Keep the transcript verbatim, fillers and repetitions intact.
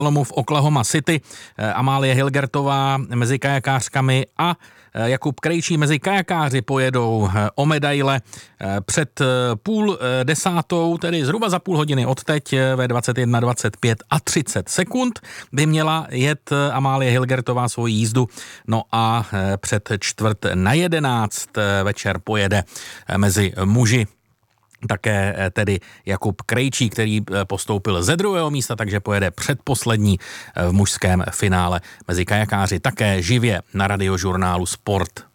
v Oklahoma City, Amálie Hilgertová mezi kajakářkami a Jakub Krejčí mezi kajakáři pojedou o medaile před půl desátou, tedy zhruba za půl hodiny od teď ve dvacet jedna dvacet pět a třicet sekund by měla jet Amálie Hilgertová svoji jízdu, no a před čtvrt na jedenáct večer pojede mezi muži také tedy Jakub Krejčí, který postoupil ze druhého místa, takže pojede předposlední v mužském finále mezi kajakáři také živě na Radiožurnálu Sport.